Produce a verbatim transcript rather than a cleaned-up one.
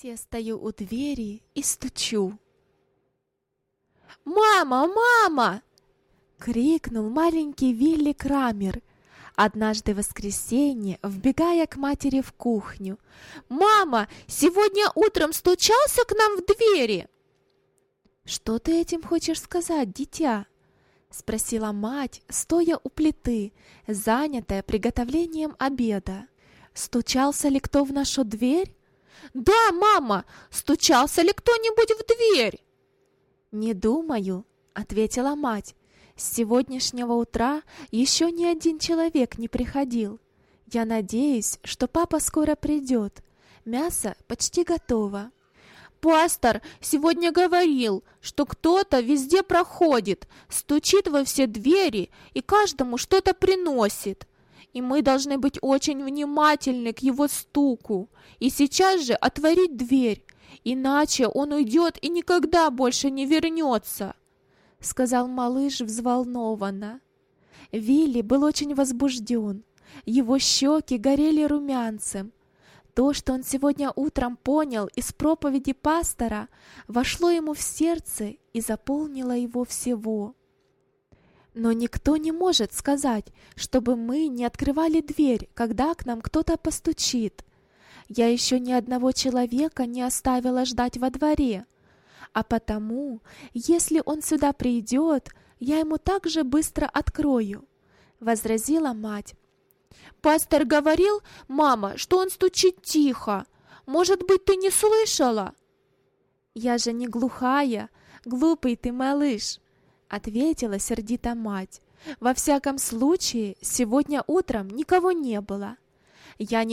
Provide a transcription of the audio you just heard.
Я стою у двери и стучу. «Мама, мама!» — крикнул маленький Вилли Крамер, однажды в воскресенье, вбегая к матери в кухню. «Мама, сегодня утром стучался к нам в двери!» «Что ты этим хочешь сказать, дитя?» — спросила мать, стоя у плиты, занятая приготовлением обеда. «Стучался ли кто в нашу дверь?» «Да, мама, стучался ли кто-нибудь в дверь?» «Не думаю», — ответила мать. «С сегодняшнего утра еще ни один человек не приходил. Я надеюсь, что папа скоро придет. Мясо почти готово». «Пастор сегодня говорил, что кто-то везде проходит, стучит во все двери и каждому что-то приносит. И мы должны быть очень внимательны к его стуку и сейчас же отворить дверь, иначе он уйдет и никогда больше не вернется», — сказал малыш взволнованно. Вилли был очень возбужден, его щеки горели румянцем. То, что он сегодня утром понял из проповеди пастора, вошло ему в сердце и заполнило его всего. Но никто не может сказать, чтобы мы не открывали дверь, когда к нам кто-то постучит. Я еще ни одного человека не оставила ждать во дворе, а потому, если он сюда придет, я ему так же быстро открою, — возразила мать. «Пастор говорил, мама, что он стучит тихо. Может быть, ты не слышала?» «Я же не глухая, глупый ты малыш», — ответила сердито мать. «Во всяком случае, сегодня утром никого не было. Я не